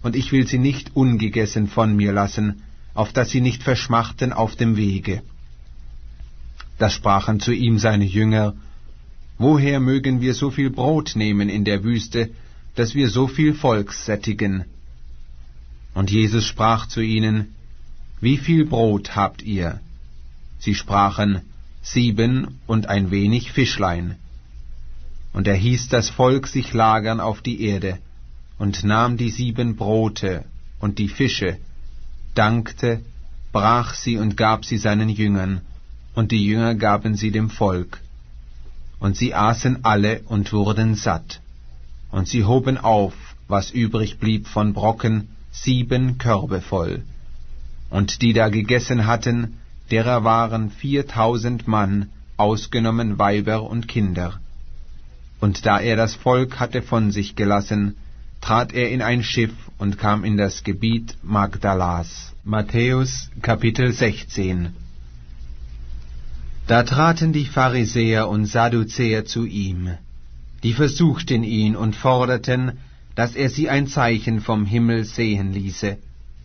und ich will sie nicht ungegessen von mir lassen, auf dass sie nicht verschmachten auf dem Wege. Da sprachen zu ihm seine Jünger: Woher mögen wir so viel Brot nehmen in der Wüste, dass wir so viel Volk sättigen? Und Jesus sprach zu ihnen: Wie viel Brot habt ihr? Sie sprachen: 7 und ein wenig Fischlein. Und er hieß das Volk sich lagern auf die Erde, und nahm die 7 Brote und die Fische, dankte, brach sie und gab sie seinen Jüngern, und die Jünger gaben sie dem Volk. Und sie aßen alle und wurden satt. Und sie hoben auf, was übrig blieb von Brocken, 7 Körbe voll. Und die da gegessen hatten, derer waren 4.000 Mann, ausgenommen Weiber und Kinder. Und da er das Volk hatte von sich gelassen, trat er in ein Schiff und kam in das Gebiet Magdalas. Matthäus Kapitel 16. Da traten die Pharisäer und Sadduzäer zu ihm. Die versuchten ihn und forderten, dass er sie ein Zeichen vom Himmel sehen ließe.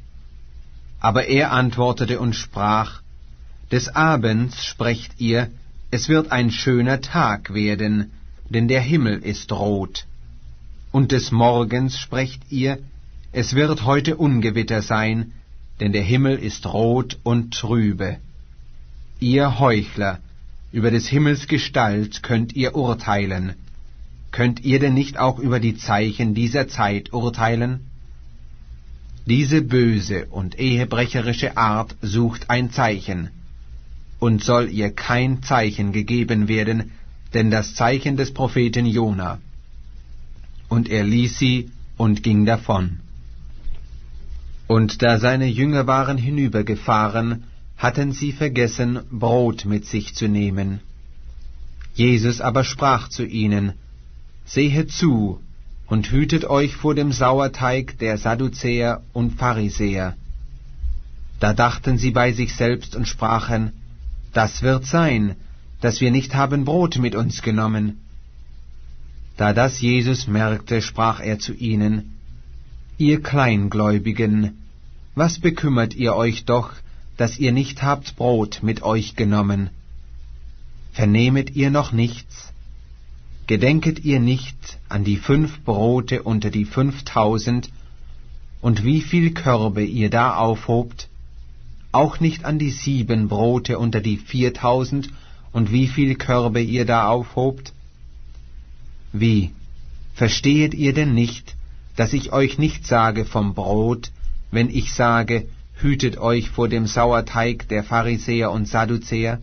Aber er antwortete und sprach: Des Abends sprecht ihr, es wird ein schöner Tag werden, denn der Himmel ist rot. Und des Morgens sprecht ihr, es wird heute Ungewitter sein, denn der Himmel ist rot und trübe. Ihr Heuchler, über des Himmels Gestalt könnt ihr urteilen. Könnt ihr denn nicht auch über die Zeichen dieser Zeit urteilen? Diese böse und ehebrecherische Art sucht ein Zeichen. Und soll ihr kein Zeichen gegeben werden, denn das Zeichen des Propheten Jona. Und er ließ sie und ging davon. Und da seine Jünger waren hinübergefahren, hatten sie vergessen, Brot mit sich zu nehmen. Jesus aber sprach zu ihnen: Sehet zu und hütet euch vor dem Sauerteig der Sadduzäer und Pharisäer. Da dachten sie bei sich selbst und sprachen: Das wird sein, dass wir nicht haben Brot mit uns genommen. Da das Jesus merkte, sprach er zu ihnen: Ihr Kleingläubigen, was bekümmert ihr euch doch, dass ihr nicht habt Brot mit euch genommen? Vernehmet ihr noch nichts? Gedenket ihr nicht an die 5 Brote unter die 5.000 und wie viel Körbe ihr da aufhobt? Auch nicht an die 7 Brote unter die 4.000 und wie viel Körbe ihr da aufhobt? Wie, verstehet ihr denn nicht, dass ich euch nicht sage vom Brot, wenn ich sage, hütet euch vor dem Sauerteig der Pharisäer und Sadduzäer?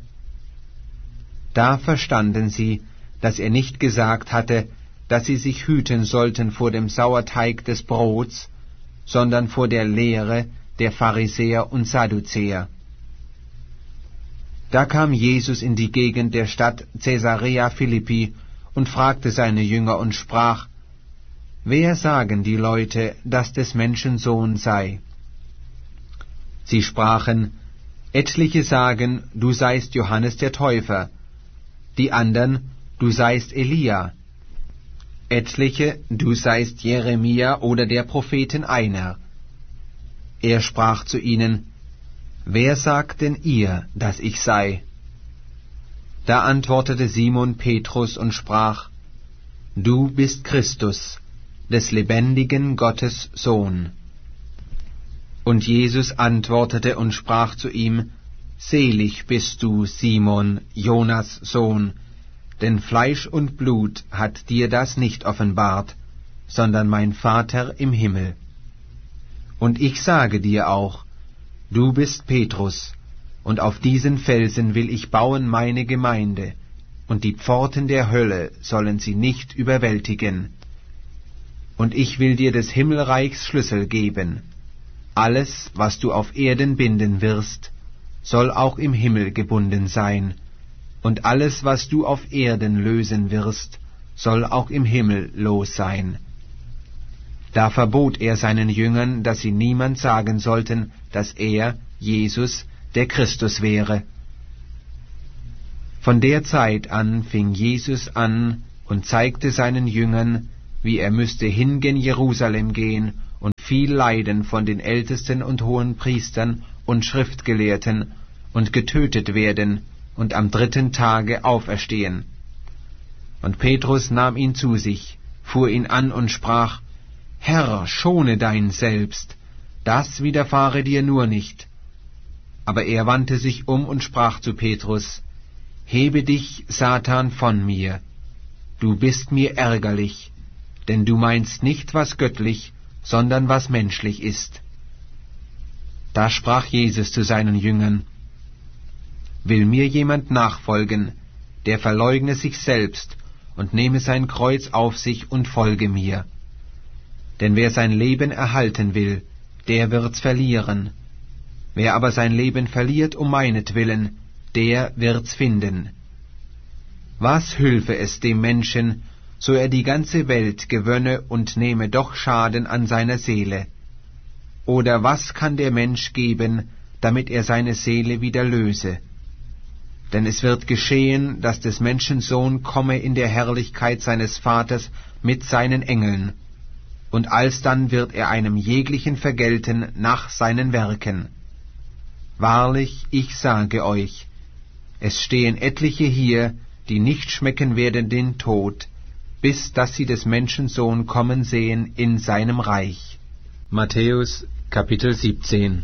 Da verstanden sie, dass er nicht gesagt hatte, dass sie sich hüten sollten vor dem Sauerteig des Brots, sondern vor der Lehre der Pharisäer und Sadduzäer. Da kam Jesus in die Gegend der Stadt Caesarea Philippi und fragte seine Jünger und sprach: Wer sagen die Leute, dass des Menschen Sohn sei? Sie sprachen: Etliche sagen, du seist Johannes der Täufer, die andern, du seist Elia, etliche, du seist Jeremia oder der Propheten einer. Er sprach zu ihnen: Wer sagt denn ihr, dass ich sei? Da antwortete Simon Petrus und sprach: Du bist Christus, des lebendigen Gottes Sohn. Und Jesus antwortete und sprach zu ihm: Selig bist du, Simon, Jonas Sohn, denn Fleisch und Blut hat dir das nicht offenbart, sondern mein Vater im Himmel. Und ich sage dir auch, du bist Petrus, und auf diesen Felsen will ich bauen meine Gemeinde, und die Pforten der Hölle sollen sie nicht überwältigen. Und ich will dir des Himmelreichs Schlüssel geben. Alles, was du auf Erden binden wirst, soll auch im Himmel gebunden sein, und alles, was du auf Erden lösen wirst, soll auch im Himmel los sein. Da verbot er seinen Jüngern, dass sie niemand sagen sollten, dass er, Jesus, der Christus wäre. Von der Zeit an fing Jesus an und zeigte seinen Jüngern, wie er müsste hingehen Jerusalem gehen und viel Leiden von den Ältesten und Hohenpriestern und Schriftgelehrten und getötet werden und am 3. Tage auferstehen. Und Petrus nahm ihn zu sich, fuhr ihn an und sprach: Herr, schone dein Selbst, das widerfahre dir nur nicht. Aber er wandte sich um und sprach zu Petrus: Hebe dich, Satan, von mir. Du bist mir ärgerlich, denn du meinst nicht, was göttlich, sondern was menschlich ist. Da sprach Jesus zu seinen Jüngern: Will mir jemand nachfolgen, der verleugne sich selbst und nehme sein Kreuz auf sich und folge mir. Denn wer sein Leben erhalten will, der wird's verlieren. Wer aber sein Leben verliert um meinetwillen, der wird's finden. Was hülfe es dem Menschen, so er die ganze Welt gewönne und nehme doch Schaden an seiner Seele? Oder was kann der Mensch geben, damit er seine Seele wieder löse? Denn es wird geschehen, dass des Menschen Sohn komme in der Herrlichkeit seines Vaters mit seinen Engeln, und alsdann wird er einem jeglichen vergelten nach seinen Werken. Wahrlich, ich sage euch, es stehen etliche hier, die nicht schmecken werden den Tod, bis dass sie des Menschen Sohn kommen sehen in seinem Reich. Matthäus, Kapitel 17.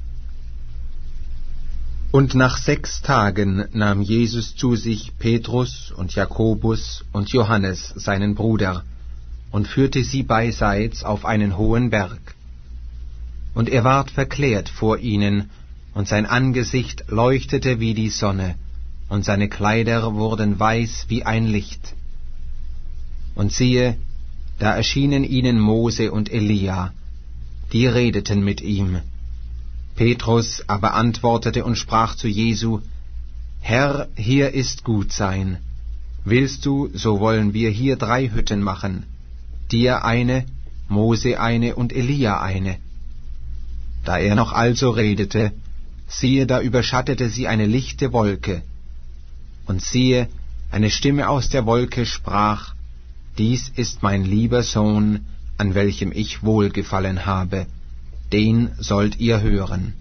Und nach 6 Tagen nahm Jesus zu sich Petrus und Jakobus und Johannes, seinen Bruder, und führte sie beiseits auf einen hohen Berg. Und er ward verklärt vor ihnen, und sein Angesicht leuchtete wie die Sonne, und seine Kleider wurden weiß wie ein Licht. Und siehe, da erschienen ihnen Mose und Elia, die redeten mit ihm. Petrus aber antwortete und sprach zu Jesu: Herr, hier ist Gutsein. Willst du, so wollen wir hier 3 Hütten machen, dir eine, Mose eine und Elia eine. Da er noch also redete, siehe, da überschattete sie eine lichte Wolke. Und siehe, eine Stimme aus der Wolke sprach: Dies ist mein lieber Sohn, an welchem ich wohlgefallen habe, den sollt ihr hören.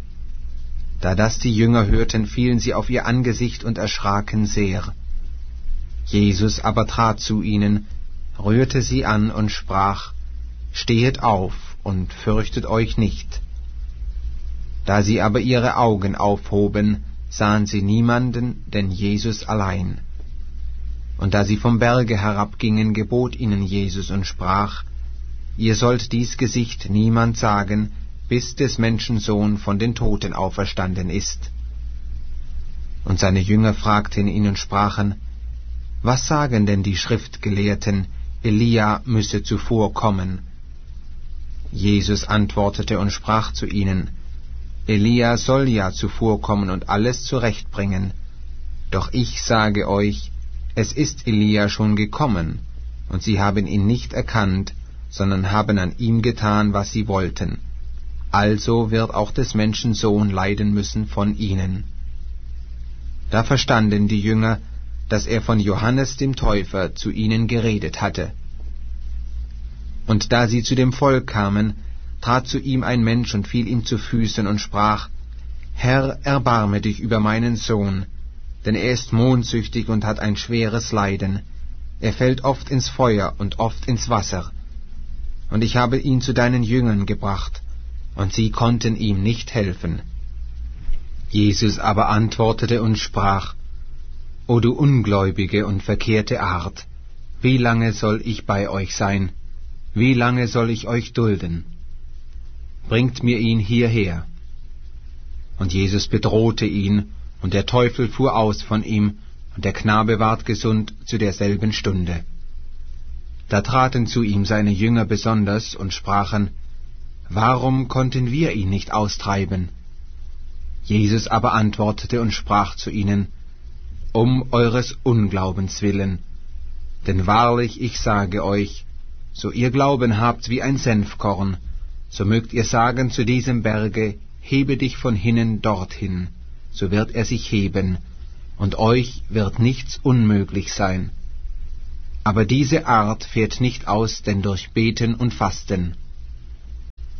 Da das die Jünger hörten, fielen sie auf ihr Angesicht und erschraken sehr. Jesus aber trat zu ihnen, rührte sie an und sprach: Stehet auf und fürchtet euch nicht. Da sie aber ihre Augen aufhoben, sahen sie niemanden, denn Jesus allein. Und da sie vom Berge herabgingen, gebot ihnen Jesus und sprach: Ihr sollt dies Gesicht niemand sagen, bis des Menschen Sohn von den Toten auferstanden ist. Und seine Jünger fragten ihn und sprachen: Was sagen denn die Schriftgelehrten, Elia müsse zuvor kommen? Jesus antwortete und sprach zu ihnen: Elia soll ja zuvor kommen und alles zurechtbringen. Doch ich sage euch, es ist Elia schon gekommen, und sie haben ihn nicht erkannt, sondern haben an ihm getan, was sie wollten. Also wird auch des Menschen Sohn leiden müssen von ihnen. Da verstanden die Jünger, dass er von Johannes dem Täufer zu ihnen geredet hatte. Und da sie zu dem Volk kamen, trat zu ihm ein Mensch und fiel ihm zu Füßen und sprach: Herr, erbarme dich über meinen Sohn, denn er ist mondsüchtig und hat ein schweres Leiden. Er fällt oft ins Feuer und oft ins Wasser. Und ich habe ihn zu deinen Jüngern gebracht, und sie konnten ihm nicht helfen. Jesus aber antwortete und sprach: O du ungläubige und verkehrte Art, wie lange soll ich bei euch sein? Wie lange soll ich euch dulden? Bringt mir ihn hierher. Und Jesus bedrohte ihn, und der Teufel fuhr aus von ihm, und der Knabe ward gesund zu derselben Stunde. Da traten zu ihm seine Jünger besonders und sprachen: Warum konnten wir ihn nicht austreiben? Jesus aber antwortete und sprach zu ihnen: Um eures Unglaubens willen. Denn wahrlich, ich sage euch, so ihr Glauben habt wie ein Senfkorn, so mögt ihr sagen zu diesem Berge: Hebe dich von hinnen dorthin, so wird er sich heben, und euch wird nichts unmöglich sein. Aber diese Art fährt nicht aus, denn durch Beten und Fasten.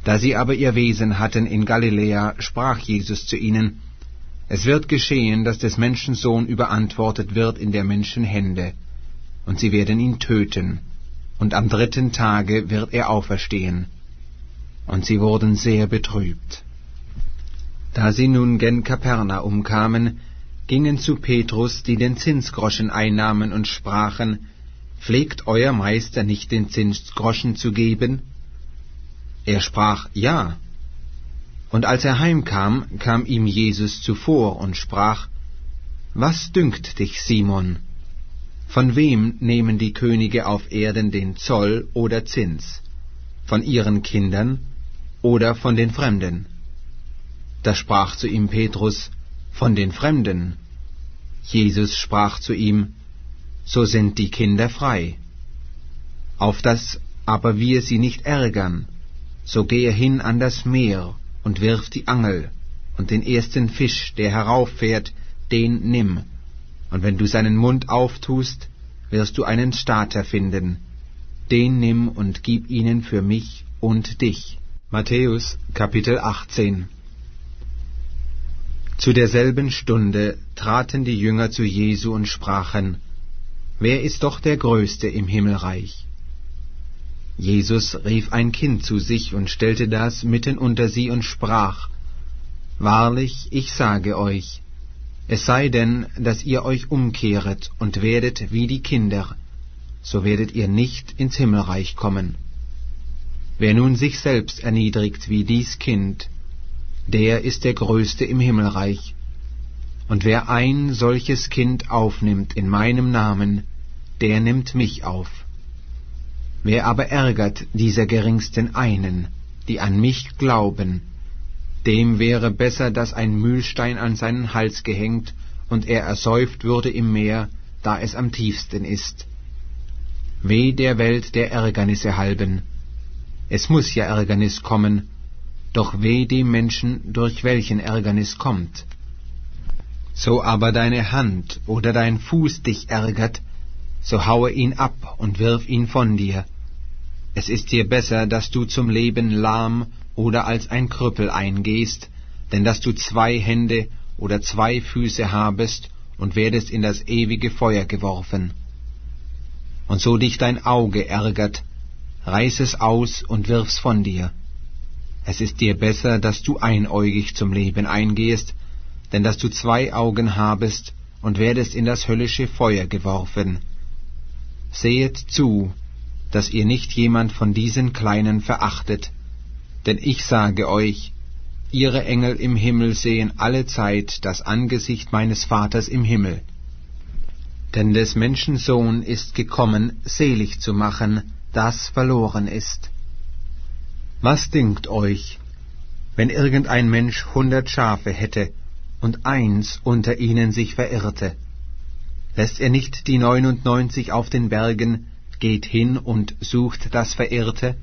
Da sie aber ihr Wesen hatten in Galiläa, sprach Jesus zu ihnen: Es wird geschehen, dass des Menschen Sohn überantwortet wird in der Menschen Hände, und sie werden ihn töten, und am 3. Tage wird er auferstehen. Und sie wurden sehr betrübt. Da sie nun gen Kapernaum kamen, gingen zu Petrus, die den Zinsgroschen einnahmen, und sprachen: Pflegt euer Meister nicht den Zinsgroschen zu geben? Er sprach: Ja. Und als er heimkam, kam ihm Jesus zuvor und sprach: Was dünkt dich, Simon? Von wem nehmen die Könige auf Erden den Zoll oder Zins? Von ihren Kindern oder von den Fremden? Da sprach zu ihm Petrus: Von den Fremden. Jesus sprach zu ihm: So sind die Kinder frei. Auf dass aber wir sie nicht ärgern, so gehe hin an das Meer und wirf die Angel, und den ersten Fisch, der herauffährt, den nimm. Und wenn du seinen Mund auftust, wirst du einen Stater finden. Den nimm und gib ihnen für mich und dich. Matthäus, Kapitel 18. Zu derselben Stunde traten die Jünger zu Jesu und sprachen: Wer ist doch der Größte im Himmelreich? Jesus rief ein Kind zu sich und stellte das mitten unter sie und sprach: Wahrlich, ich sage euch, es sei denn, dass ihr euch umkehret und werdet wie die Kinder, so werdet ihr nicht ins Himmelreich kommen. Wer nun sich selbst erniedrigt wie dies Kind, der ist der Größte im Himmelreich. Und wer ein solches Kind aufnimmt in meinem Namen, der nimmt mich auf. Wer aber ärgert dieser geringsten einen, die an mich glauben, dem wäre besser, dass ein Mühlstein an seinen Hals gehängt und er ersäuft würde im Meer, da es am tiefsten ist. Weh der Welt der Ärgernisse halben. Es muß ja Ärgernis kommen, doch weh dem Menschen, durch welchen Ärgernis kommt. So aber deine Hand oder dein Fuß dich ärgert, so haue ihn ab und wirf ihn von dir. Es ist dir besser, dass du zum Leben lahm oder als ein Krüppel eingehst, denn dass du 2 Hände oder 2 Füße habest und werdest in das ewige Feuer geworfen. Und so dich dein Auge ärgert, reiß es aus und wirf's von dir. Es ist dir besser, dass du einäugig zum Leben eingehst, denn dass du 2 Augen habest und werdest in das höllische Feuer geworfen. Sehet zu, dass ihr nicht jemand von diesen Kleinen verachtet, denn ich sage euch, ihre Engel im Himmel sehen allezeit das Angesicht meines Vaters im Himmel. Denn des Menschen Sohn ist gekommen, selig zu machen, das verloren ist. Was dünkt euch, wenn irgendein Mensch 100 Schafe hätte und eins unter ihnen sich verirrte? Lässt er nicht die 99 auf den Bergen, geht hin und sucht das Verirrte?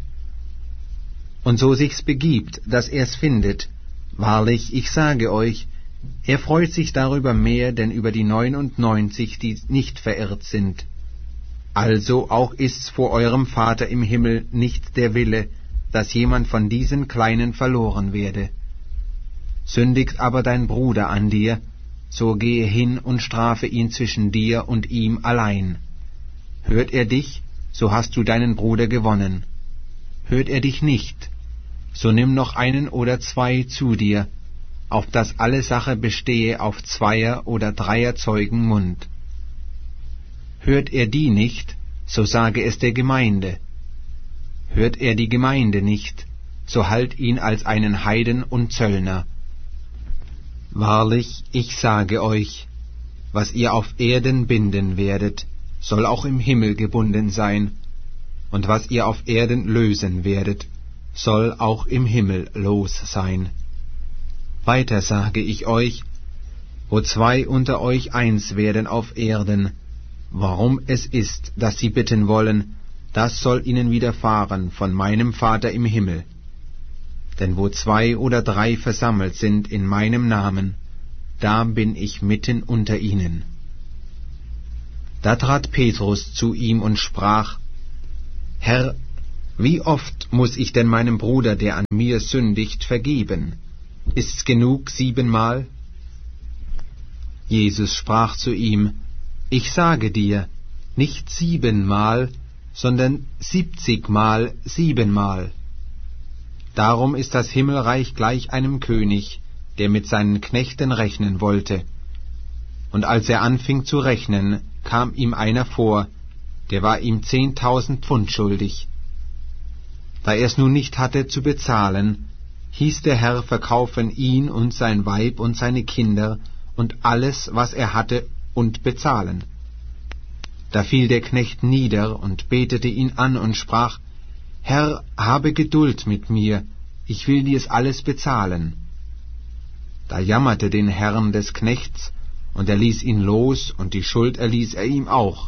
Und so sich's begibt, dass er's findet, wahrlich, ich sage euch, er freut sich darüber mehr, denn über die 99, die nicht verirrt sind. Also auch ist's vor eurem Vater im Himmel nicht der Wille, dass jemand von diesen Kleinen verloren werde. Sündigt aber dein Bruder an dir, so gehe hin und strafe ihn zwischen dir und ihm allein. Hört er dich, so hast du deinen Bruder gewonnen. Hört er dich nicht, so nimm noch 1 oder 2 zu dir, auf dass alle Sache bestehe auf 2er oder 3er Zeugen Mund. Hört er die nicht, so sage es der Gemeinde. Hört er die Gemeinde nicht, so halt ihn als einen Heiden und Zöllner. Wahrlich, ich sage euch, was ihr auf Erden binden werdet, soll auch im Himmel gebunden sein, und was ihr auf Erden lösen werdet, soll auch im Himmel los sein. Weiter sage ich euch, wo 2 unter euch eins werden auf Erden, warum es ist, dass sie bitten wollen, das soll ihnen widerfahren von meinem Vater im Himmel. Denn wo 2 oder 3 versammelt sind in meinem Namen, da bin ich mitten unter ihnen. Da trat Petrus zu ihm und sprach: Herr, Wie oft muß ich denn meinem Bruder, der an mir sündigt, vergeben? Ist's genug 7-mal? Jesus sprach zu ihm, ich sage dir, nicht 7-mal, sondern 70-mal 7-mal. Darum ist das Himmelreich gleich einem König, der mit seinen Knechten rechnen wollte. Und als er anfing zu rechnen, kam ihm einer vor, der war ihm 10.000 Pfund schuldig. Da er es nun nicht hatte zu bezahlen, hieß der Herr verkaufen ihn und sein Weib und seine Kinder und alles, was er hatte, und bezahlen. Da fiel der Knecht nieder und betete ihn an und sprach, Herr, habe Geduld mit mir, ich will dir's alles bezahlen. Da jammerte den Herrn des Knechts, und er ließ ihn los, und die Schuld erließ er ihm auch.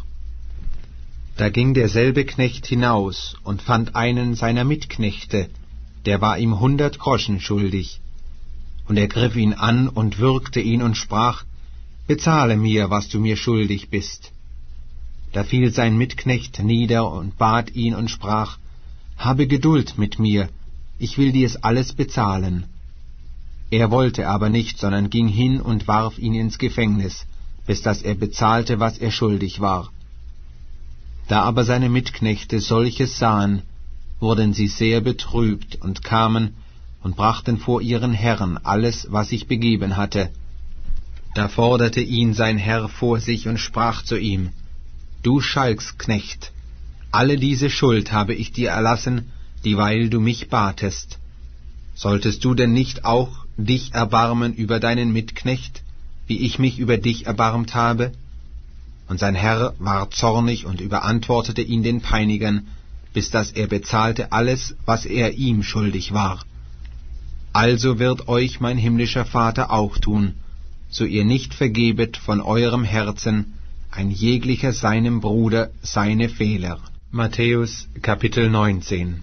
Da ging derselbe Knecht hinaus und fand einen seiner Mitknechte, der war ihm 100 Groschen schuldig. Und er griff ihn an und würgte ihn und sprach, bezahle mir, was du mir schuldig bist. Da fiel sein Mitknecht nieder und bat ihn und sprach, habe Geduld mit mir, ich will dir's alles bezahlen. Er wollte aber nicht, sondern ging hin und warf ihn ins Gefängnis, bis dass er bezahlte, was er schuldig war. Da aber seine Mitknechte solches sahen, wurden sie sehr betrübt und kamen und brachten vor ihren Herrn alles, was sich begeben hatte. Da forderte ihn sein Herr vor sich und sprach zu ihm, Du Schalksknecht, alle diese Schuld habe ich dir erlassen, dieweil du mich batest. Solltest du denn nicht auch dich erbarmen über deinen Mitknecht, wie ich mich über dich erbarmt habe? Und sein Herr war zornig und überantwortete ihn den Peinigern, bis dass er bezahlte alles, was er ihm schuldig war. Also wird euch mein himmlischer Vater auch tun, so ihr nicht vergebet von eurem Herzen, ein jeglicher seinem Bruder seine Fehler. Matthäus Kapitel 19.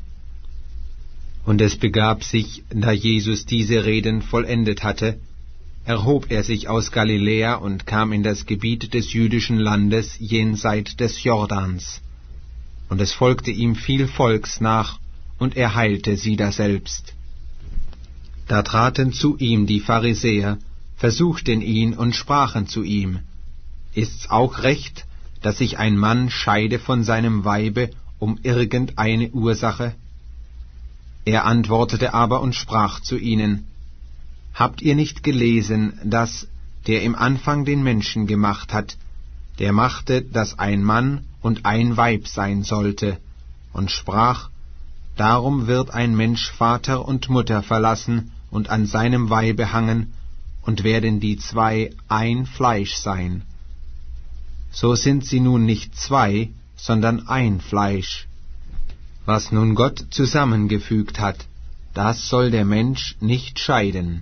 Und es begab sich, da Jesus diese Reden vollendet hatte, erhob er sich aus Galiläa und kam in das Gebiet des jüdischen Landes jenseit des Jordans. Und es folgte ihm viel Volks nach, und er heilte sie daselbst. Da traten zu ihm die Pharisäer, versuchten ihn und sprachen zu ihm, Ist's auch recht, dass sich ein Mann scheide von seinem Weibe um irgendeine Ursache? Er antwortete aber und sprach zu ihnen, Habt ihr nicht gelesen, dass der im Anfang den Menschen gemacht hat, der machte, dass ein Mann und ein Weib sein sollte, und sprach, Darum wird ein Mensch Vater und Mutter verlassen und an seinem Weibe hangen, und werden die zwei ein Fleisch sein. So sind sie nun nicht zwei, sondern ein Fleisch. Was nun Gott zusammengefügt hat, das soll der Mensch nicht scheiden.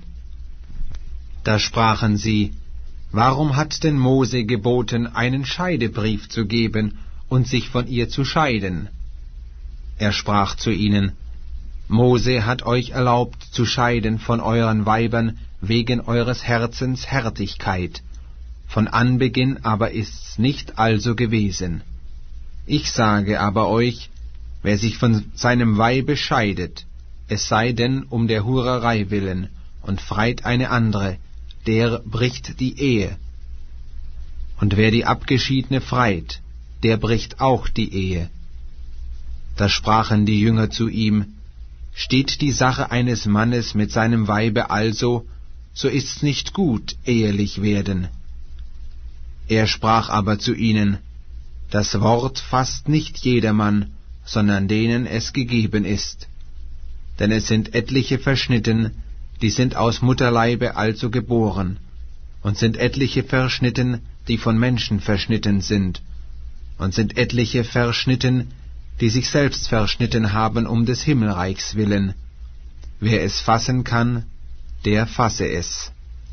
Da sprachen sie, Warum hat denn Mose geboten, einen Scheidebrief zu geben und sich von ihr zu scheiden? Er sprach zu ihnen, Mose hat euch erlaubt zu scheiden von euren Weibern wegen eures Herzens Härtigkeit. Von Anbeginn aber ist's nicht also gewesen. Ich sage aber euch, wer sich von seinem Weibe scheidet, es sei denn um der Hurerei willen, und freit eine andere, der bricht die Ehe. Und wer die Abgeschiedene freit, der bricht auch die Ehe. Da sprachen die Jünger zu ihm, Steht die Sache eines Mannes mit seinem Weibe also, so ist's nicht gut, ehelich werden. Er sprach aber zu ihnen, Das Wort fasst nicht jedermann, sondern denen es gegeben ist. Denn es sind etliche verschnitten, die sind aus Mutterleibe also geboren, und sind etliche verschnitten, die von Menschen verschnitten sind, und sind etliche verschnitten, die sich selbst verschnitten haben um des Himmelreichs willen. Wer es fassen kann, der fasse es.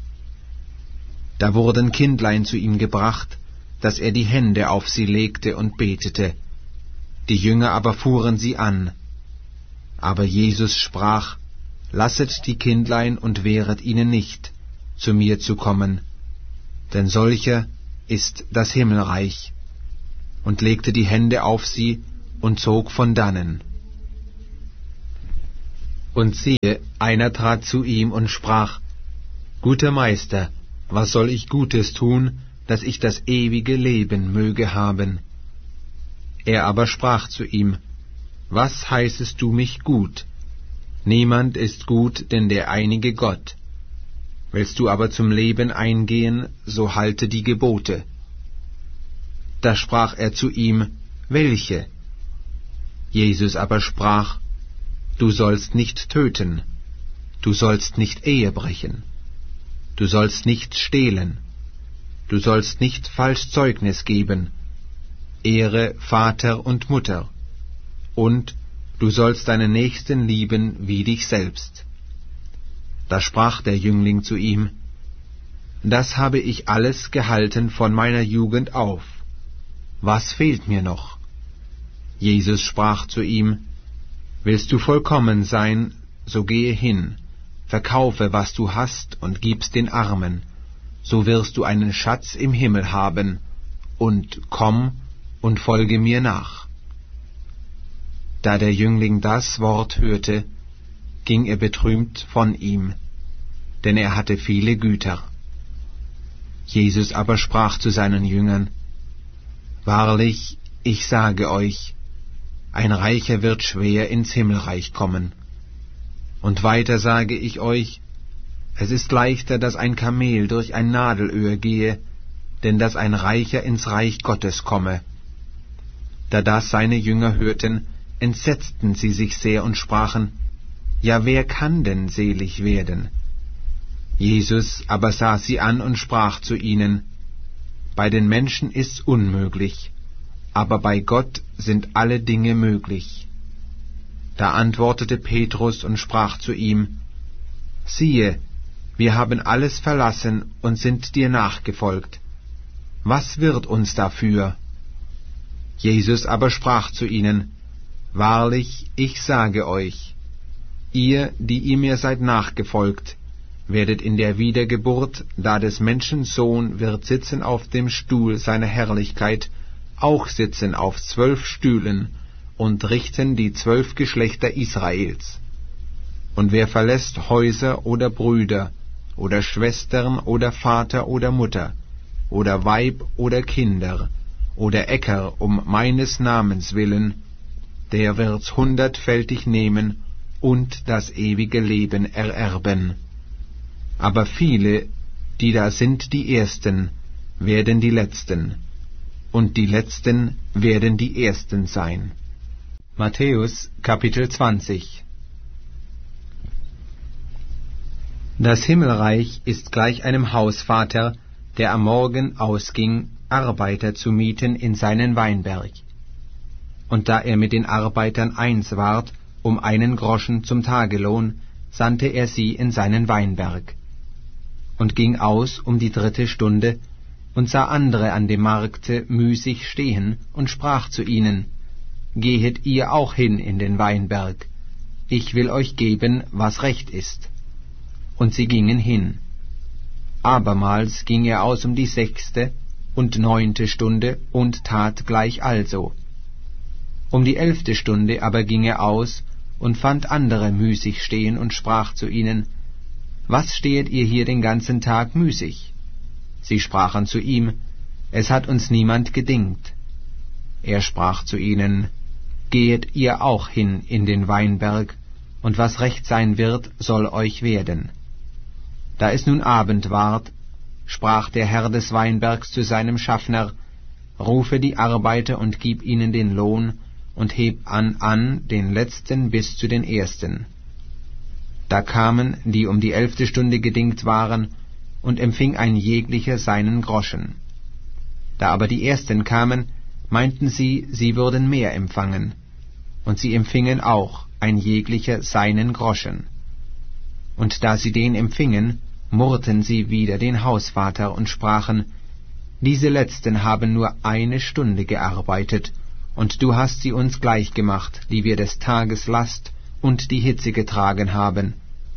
Da wurden Kindlein zu ihm gebracht, dass er die Hände auf sie legte und betete. Die Jünger aber fuhren sie an. Aber Jesus sprach, Lasset die Kindlein und wehret ihnen nicht, zu mir zu kommen, denn solcher ist das Himmelreich, und legte die Hände auf sie und zog von dannen. Und siehe, einer trat zu ihm und sprach: Guter Meister, was soll ich Gutes tun, dass ich das ewige Leben möge haben? Er aber sprach zu ihm: Was heißest du mich gut? Niemand ist gut, denn der einige Gott. Willst du aber zum Leben eingehen, so halte die Gebote. Da sprach er zu ihm: Welche? Jesus aber sprach: Du sollst nicht töten, du sollst nicht Ehe brechen, du sollst nicht stehlen, du sollst nicht falsch Zeugnis geben, ehre Vater und Mutter, und du sollst deinen Nächsten lieben wie dich selbst. Da sprach der Jüngling zu ihm: Das habe ich alles gehalten von meiner Jugend auf. Was fehlt mir noch? Jesus sprach zu ihm: Willst du vollkommen sein, so gehe hin, verkaufe, was du hast, und gib's den Armen, so wirst du einen Schatz im Himmel haben, und komm und folge mir nach. Da der Jüngling das Wort hörte, ging er betrübt von ihm, denn er hatte viele Güter. Jesus aber sprach zu seinen Jüngern: Wahrlich, ich sage euch, ein Reicher wird schwer ins Himmelreich kommen. Und weiter sage ich euch, es ist leichter, dass ein Kamel durch ein Nadelöhr gehe, denn dass ein Reicher ins Reich Gottes komme. Da das seine Jünger hörten, entsetzten sie sich sehr und sprachen: Ja, wer kann denn selig werden? Jesus aber sah sie an und sprach zu ihnen: Bei den Menschen ist's unmöglich, aber bei Gott sind alle Dinge möglich. Da antwortete Petrus und sprach zu ihm: Siehe, wir haben alles verlassen und sind dir nachgefolgt. Was wird uns dafür? Jesus aber sprach zu ihnen: Wahrlich, ich sage euch, ihr, die ihr mir seid nachgefolgt, werdet in der Wiedergeburt, da des Menschen Sohn wird sitzen auf dem Stuhl seiner Herrlichkeit, auch sitzen auf 12 Stühlen und richten die 12 Geschlechter Israels. Und wer verlässt Häuser oder Brüder oder Schwestern oder Vater oder Mutter oder Weib oder Kinder oder Äcker um meines Namens willen, der wird's 100-fältig nehmen und das ewige Leben ererben. Aber viele, die da sind die Ersten, werden die Letzten, und die Letzten werden die Ersten sein. Matthäus Kapitel 20. Das Himmelreich ist gleich einem Hausvater, der am Morgen ausging, Arbeiter zu mieten in seinen Weinberg. Und da er mit den Arbeitern eins ward, um 1 Groschen zum Tagelohn, sandte er sie in seinen Weinberg. Und ging aus um die 3. Stunde, und sah andere an dem Markte müßig stehen, und sprach zu ihnen: Gehet ihr auch hin in den Weinberg, ich will euch geben, was recht ist. Und sie gingen hin. Abermals ging er aus um die 6. und 9. Stunde und tat gleich also. Um die 11. Stunde aber ging er aus und fand andere müßig stehen und sprach zu ihnen: Was stehet ihr hier den ganzen Tag müßig? Sie sprachen zu ihm: Es hat uns niemand gedingt. Er sprach zu ihnen: Gehet ihr auch hin in den Weinberg, und was recht sein wird, soll euch werden. Da es nun Abend ward, sprach der Herr des Weinbergs zu seinem Schaffner: Rufe die Arbeiter und gib ihnen den Lohn, und heb an den Letzten bis zu den Ersten. Da kamen, die um die 11. Stunde gedingt waren, und empfing ein jeglicher seinen Groschen. Da aber die Ersten kamen, meinten sie, sie würden mehr empfangen, und sie empfingen auch ein jeglicher seinen Groschen. Und da sie den empfingen, murrten sie wider den Hausvater und sprachen: Diese Letzten haben nur 1 Stunde gearbeitet, und du hast sie uns gleichgemacht, die wir des Tages Last und die Hitze getragen haben.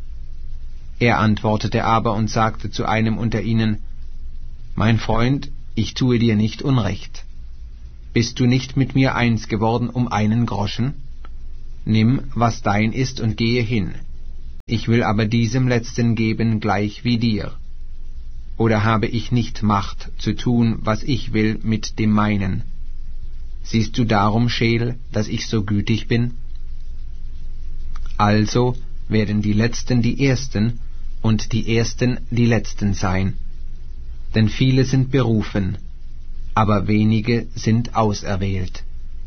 Er antwortete aber und sagte zu einem unter ihnen: Mein Freund, ich tue dir nicht Unrecht. Bist du nicht mit mir eins geworden um 1 Groschen? Nimm, was dein ist, und gehe hin. Ich will aber diesem Letzten geben gleich wie dir. Oder habe ich nicht Macht zu tun, was ich will, mit dem meinen? Siehst du darum, Scheel, dass ich so gütig bin? Also werden die Letzten die Ersten und die Ersten die Letzten sein. Denn viele sind berufen, aber wenige sind auserwählt.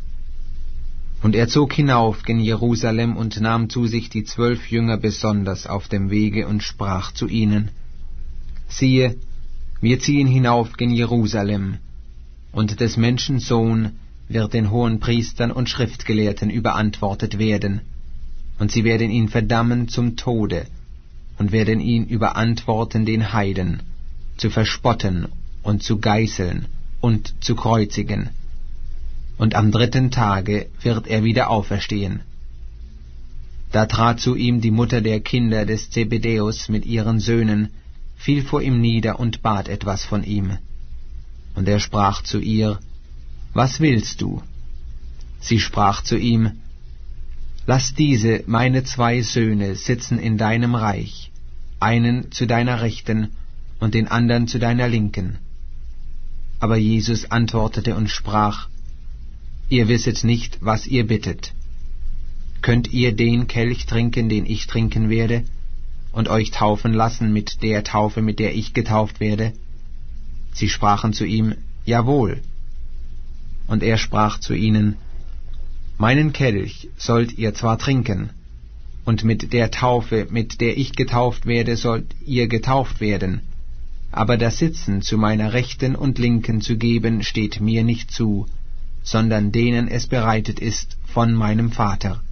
Und er zog hinauf gen Jerusalem und nahm zu sich die 12 Jünger besonders auf dem Wege und sprach zu ihnen: Siehe, wir ziehen hinauf gen Jerusalem, und des Menschen Sohn wird den Hohenpriestern und Schriftgelehrten überantwortet werden, und sie werden ihn verdammen zum Tode, und werden ihn überantworten den Heiden, zu verspotten und zu geißeln und zu kreuzigen. Und am 3. Tage wird er wieder auferstehen. Da trat zu ihm die Mutter der Kinder des Zebedäus mit ihren Söhnen, fiel vor ihm nieder und bat etwas von ihm. Und er sprach zu ihr: Was willst du? Sie sprach zu ihm: Lass diese, meine 2 Söhne, sitzen in deinem Reich, einen zu deiner Rechten und den andern zu deiner Linken. Aber Jesus antwortete und sprach: Ihr wisset nicht, was ihr bittet. Könnt ihr den Kelch trinken, den ich trinken werde, und euch taufen lassen mit der Taufe, mit der ich getauft werde? Sie sprachen zu ihm: Jawohl. Und er sprach zu ihnen: Meinen Kelch sollt ihr zwar trinken, und mit der Taufe, mit der ich getauft werde, sollt ihr getauft werden, aber das Sitzen zu meiner Rechten und Linken zu geben, steht mir nicht zu, sondern denen es bereitet ist von meinem Vater.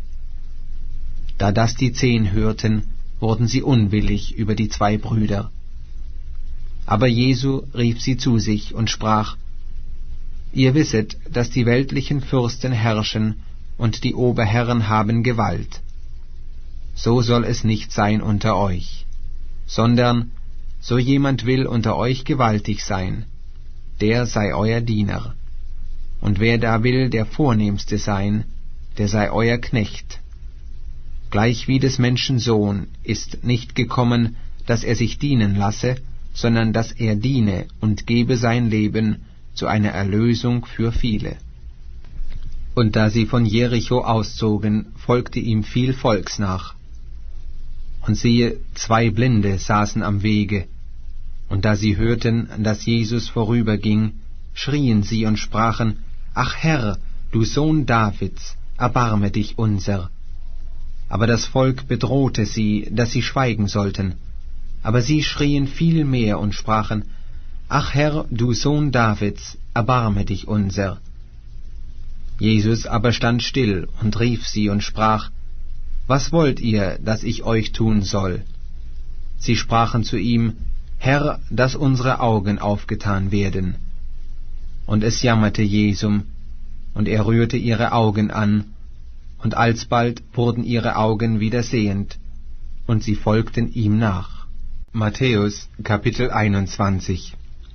Da das die 10 hörten, wurden sie unwillig über die 2 Brüder. Aber Jesu rief sie zu sich und sprach: Ihr wisset, dass die weltlichen Fürsten herrschen, und die Oberherren haben Gewalt. So soll es nicht sein unter euch, sondern so jemand will unter euch gewaltig sein, der sei euer Diener. Und wer da will der Vornehmste sein, der sei euer Knecht. Gleichwie des Menschen Sohn ist nicht gekommen, dass er sich dienen lasse, sondern dass er diene und gebe sein Leben zu einer Erlösung für viele. Und da sie von Jericho auszogen, folgte ihm viel Volks nach. Und siehe, 2 Blinde saßen am Wege, und da sie hörten, dass Jesus vorüberging, schrien sie und sprachen: Ach Herr, du Sohn Davids, erbarme dich unser. Aber das Volk bedrohte sie, dass sie schweigen sollten. Aber sie schrien viel mehr und sprachen: Ach Herr, du Sohn Davids, erbarme dich unser. Jesus aber stand still und rief sie und sprach: Was wollt ihr, dass ich euch tun soll? Sie sprachen zu ihm: Herr, dass unsere Augen aufgetan werden. Und es jammerte Jesum, und er rührte ihre Augen an, und alsbald wurden ihre Augen wieder sehend, und sie folgten ihm nach. Matthäus, Kapitel 21.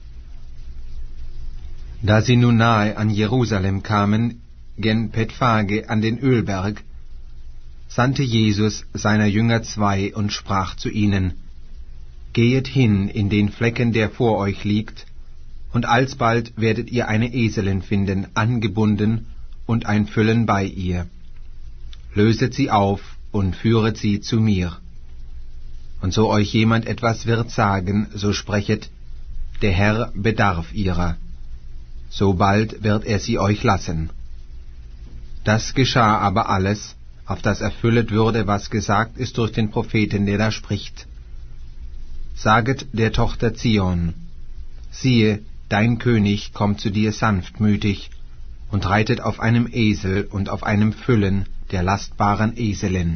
Da sie nun nahe an Jerusalem kamen, gen Bethphage an den Ölberg, sandte Jesus seiner Jünger 2 und sprach zu ihnen: Gehet hin in den Flecken, der vor euch liegt, und alsbald werdet ihr eine Eselin finden, angebunden, und ein Füllen bei ihr. Löset sie auf und führet sie zu mir. Und so euch jemand etwas wird sagen, so sprechet: Der Herr bedarf ihrer. So bald wird er sie euch lassen. Das geschah aber alles, auf das erfüllet würde, was gesagt ist durch den Propheten, der da spricht: Saget der Tochter Zion: Siehe, dein König kommt zu dir sanftmütig und reitet auf einem Esel und auf einem Füllen der lastbaren Eselin.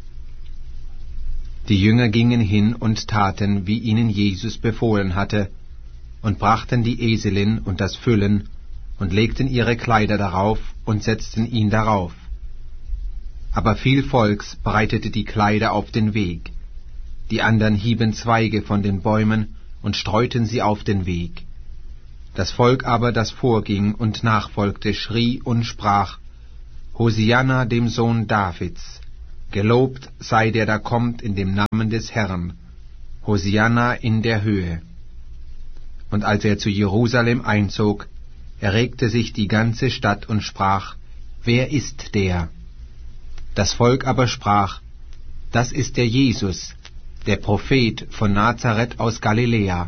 Die Jünger gingen hin und taten, wie ihnen Jesus befohlen hatte, und brachten die Eselin und das Füllen und legten ihre Kleider darauf und setzten ihn darauf. Aber viel Volks breitete die Kleider auf den Weg. Die andern hieben Zweige von den Bäumen und streuten sie auf den Weg. Das Volk aber, das vorging und nachfolgte, schrie und sprach: Hosianna dem Sohn Davids, Gelobt sei der da kommt in dem Namen des Herrn. Hosianna in der Höhe. Und als er zu Jerusalem einzog, erregte sich die ganze Stadt und sprach, wer ist der? Das Volk aber sprach, das ist der Jesus, der Prophet von Nazareth aus Galiläa.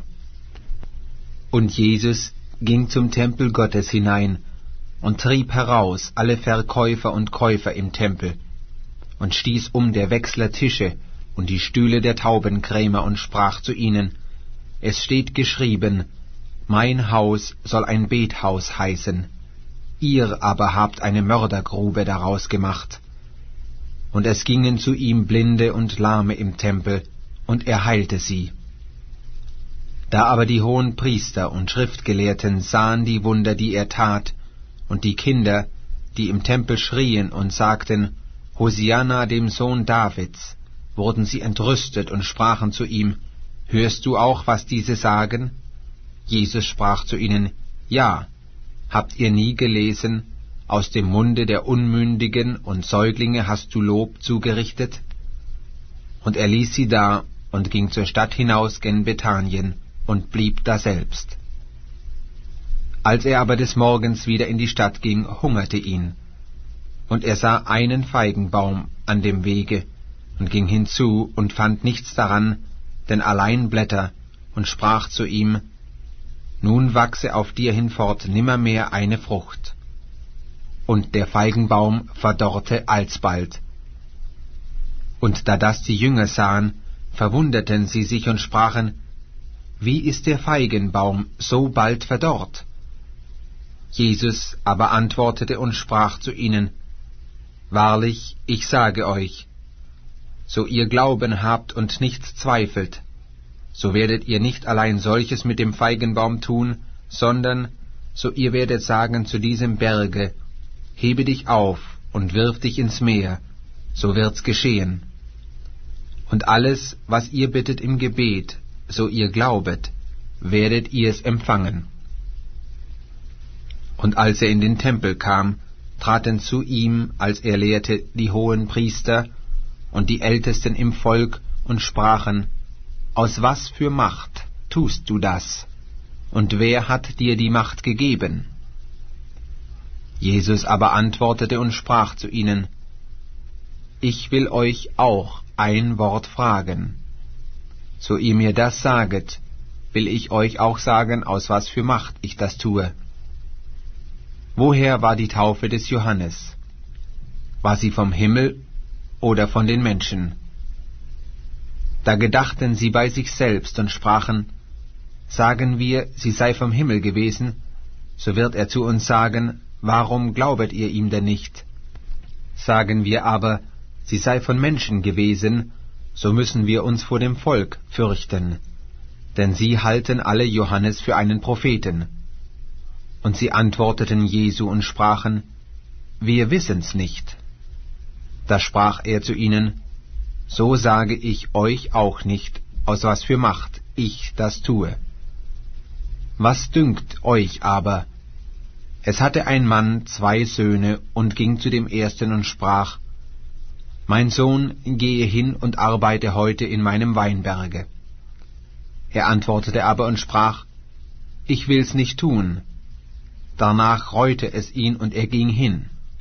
Und Jesus ging zum Tempel Gottes hinein und trieb heraus alle Verkäufer und Käufer im Tempel und stieß um der Wechsler Tische und die Stühle der Taubenkrämer und sprach zu ihnen, es steht geschrieben, mein Haus soll ein Bethaus heißen, ihr aber habt eine Mördergrube daraus gemacht. Und es gingen zu ihm Blinde und Lahme im Tempel, und er heilte sie. Da aber die hohen Priester und Schriftgelehrten sahen die Wunder, die er tat, und die Kinder, die im Tempel schrien und sagten, Hosianna dem Sohn Davids, wurden sie entrüstet und sprachen zu ihm, hörst du auch, was diese sagen? Jesus sprach zu ihnen, ja, habt ihr nie gelesen, aus dem Munde der Unmündigen und Säuglinge hast du Lob zugerichtet? Und er ließ sie da und ging zur Stadt hinaus gen Bethanien und blieb daselbst. Als er aber des Morgens wieder in die Stadt ging, hungerte ihn. Und er sah einen Feigenbaum an dem Wege und ging hinzu und fand nichts daran, denn allein Blätter, und sprach zu ihm, nun wachse auf dir hinfort nimmermehr eine Frucht. Und der Feigenbaum verdorrte alsbald. Und da das die Jünger sahen, verwunderten sie sich und sprachen, wie ist der Feigenbaum so bald verdorrt? Jesus aber antwortete und sprach zu ihnen, wahrlich, ich sage euch, so ihr Glauben habt und nichts zweifelt, so werdet ihr nicht allein solches mit dem Feigenbaum tun, sondern so ihr werdet sagen zu diesem Berge, hebe dich auf und wirf dich ins Meer, so wird's geschehen. Und alles, was ihr bittet im Gebet, so ihr glaubet, werdet ihr es empfangen. Und als er in den Tempel kam, traten zu ihm, als er lehrte, die hohen Priester und die Ältesten im Volk und sprachen, aus was für Macht tust du das? Und wer hat dir die Macht gegeben? Jesus aber antwortete und sprach zu ihnen, ich will euch auch ein Wort fragen. So ihr mir das saget, will ich euch auch sagen, aus was für Macht ich das tue. Woher war die Taufe des Johannes? War sie vom Himmel oder von den Menschen? Da gedachten sie bei sich selbst und sprachen, sagen wir, sie sei vom Himmel gewesen, so wird er zu uns sagen, warum glaubet ihr ihm denn nicht? Sagen wir aber, sie sei von Menschen gewesen, so müssen wir uns vor dem Volk fürchten, denn sie halten alle Johannes für einen Propheten. Und sie antworteten Jesu und sprachen, wir wissen's nicht. Da sprach er zu ihnen, so sage ich euch auch nicht, aus was für Macht ich das tue. Was dünkt euch aber? Es hatte ein Mann 2 Söhne und ging zu dem ersten und sprach, mein Sohn, gehe hin und arbeite heute in meinem Weinberge. Er antwortete aber und sprach, ich will's nicht tun. Danach reute es ihn und er ging hin.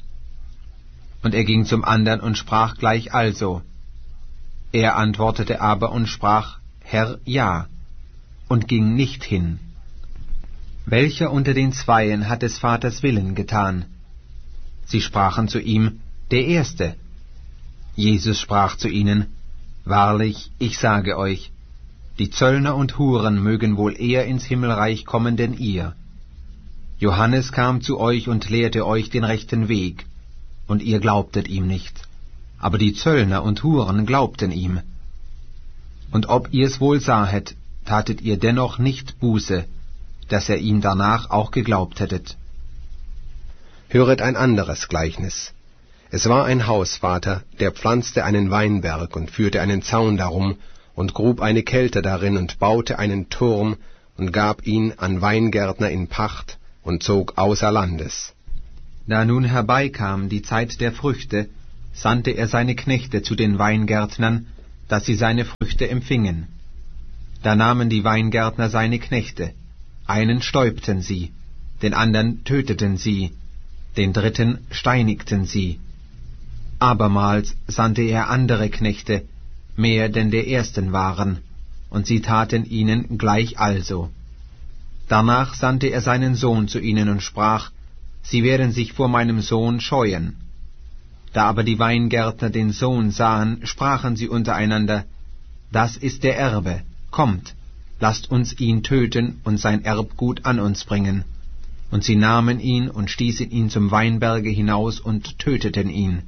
Und er ging zum andern und sprach gleich also. Er antwortete aber und sprach, Herr, ja, und ging nicht hin. Welcher unter den Zweien hat des Vaters Willen getan? Sie sprachen zu ihm, der Erste. Jesus sprach zu ihnen, wahrlich, ich sage euch, die Zöllner und Huren mögen wohl eher ins Himmelreich kommen denn ihr. Johannes kam zu euch und lehrte euch den rechten Weg, und ihr glaubtet ihm nicht, aber die Zöllner und Huren glaubten ihm. Und ob ihr's wohl sahet, tatet ihr dennoch nicht Buße, dass ihr ihm danach auch geglaubt hättet. Höret ein anderes Gleichnis. Es war ein Hausvater, der pflanzte einen Weinberg und führte einen Zaun darum und grub eine Kelter darin und baute einen Turm und gab ihn an Weingärtner in Pacht und zog außer Landes. Da nun herbeikam die Zeit der Früchte, sandte er seine Knechte zu den Weingärtnern, dass sie seine Früchte empfingen. Da nahmen die Weingärtner seine Knechte, einen stäubten sie, den andern töteten sie, den dritten steinigten sie. Abermals sandte er andere Knechte, mehr denn der ersten waren, und sie taten ihnen gleich also. Danach sandte er seinen Sohn zu ihnen und sprach, Sie werden sich vor meinem Sohn scheuen. Da aber die Weingärtner den Sohn sahen, sprachen sie untereinander, Das ist der Erbe, kommt, lasst uns ihn töten und sein Erbgut an uns bringen. Und sie nahmen ihn und stießen ihn zum Weinberge hinaus und töteten ihn.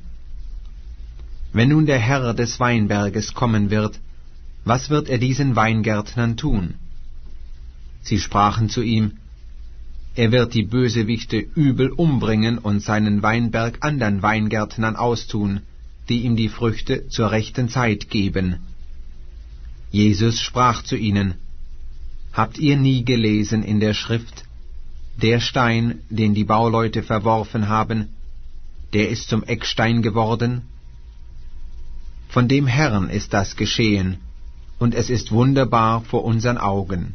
Wenn nun der Herr des Weinberges kommen wird, was wird er diesen Weingärtnern tun? Sie sprachen zu ihm, Er wird die Bösewichte übel umbringen und seinen Weinberg andern Weingärtnern austun, die ihm die Früchte zur rechten Zeit geben. Jesus sprach zu ihnen, Habt ihr nie gelesen in der Schrift, der Stein, den die Bauleute verworfen haben, der ist zum Eckstein geworden? Von dem Herrn ist das geschehen, und es ist wunderbar vor unseren Augen.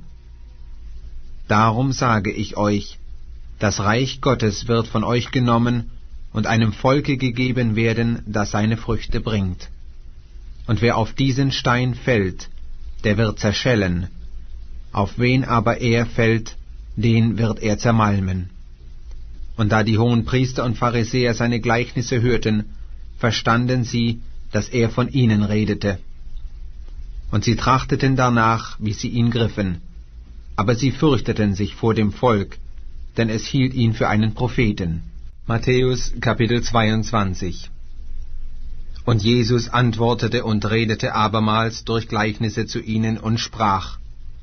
Darum sage ich euch, das Reich Gottes wird von euch genommen und einem Volke gegeben werden, das seine Früchte bringt. Und wer auf diesen Stein fällt, der wird zerschellen, auf wen aber er fällt, den wird er zermalmen. Und da die Hohenpriester und Pharisäer seine Gleichnisse hörten, verstanden sie, dass er von ihnen redete. Und sie trachteten danach, wie sie ihn griffen, aber sie fürchteten sich vor dem Volk, denn es hielt ihn für einen Propheten. Matthäus Kapitel 22. Und Jesus antwortete und redete abermals durch Gleichnisse zu ihnen und sprach,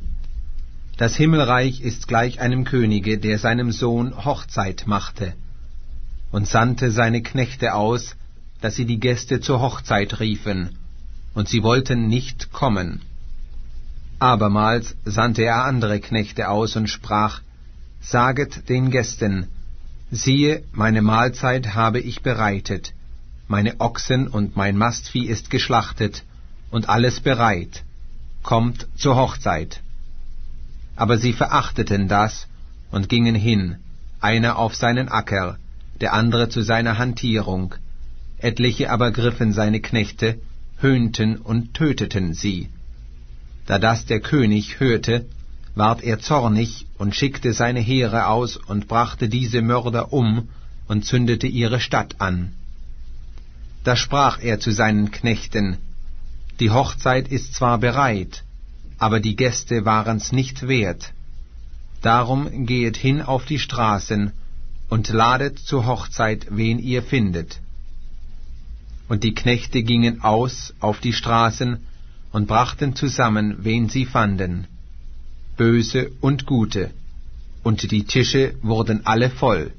Das Himmelreich ist gleich einem Könige, der seinem Sohn Hochzeit machte, und sandte seine Knechte aus, dass sie die Gäste zur Hochzeit riefen, und sie wollten nicht kommen. Abermals sandte er andere Knechte aus und sprach, Saget den Gästen, siehe, meine Mahlzeit habe ich bereitet, meine Ochsen und mein Mastvieh ist geschlachtet, und alles bereit, kommt zur Hochzeit. Aber sie verachteten das und gingen hin, einer auf seinen Acker, der andere zu seiner Hantierung, etliche aber griffen seine Knechte, höhnten und töteten sie. Da das der König hörte, ward er zornig und schickte seine Heere aus und brachte diese Mörder um und zündete ihre Stadt an. Da sprach er zu seinen Knechten, Die Hochzeit ist zwar bereit, aber die Gäste waren's nicht wert. Darum gehet hin auf die Straßen und ladet zur Hochzeit, wen ihr findet. Und die Knechte gingen aus auf die Straßen und brachten zusammen, wen sie fanden, Böse und Gute, und die Tische wurden alle voll.